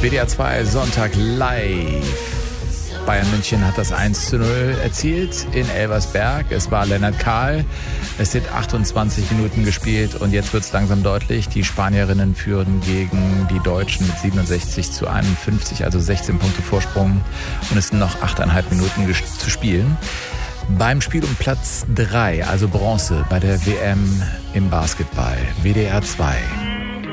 WDR 2 Sonntag live. Bayern München hat das 1:0 erzielt in Elversberg. Es war Lennart Kahl. Es sind 28 Minuten gespielt und jetzt wird es langsam deutlich. Die Spanierinnen führen gegen die Deutschen mit 67:51, also 16 Punkte Vorsprung. Und es sind noch 8,5 Minuten zu spielen. Beim Spiel um Platz 3, also Bronze bei der WM im Basketball. WDR 2.